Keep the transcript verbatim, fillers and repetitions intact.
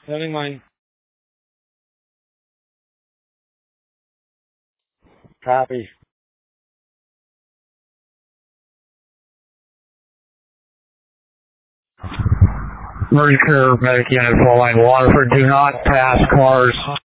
Setting mine. Copy. Emergency care medic unit, full line Waterford, do not pass cars.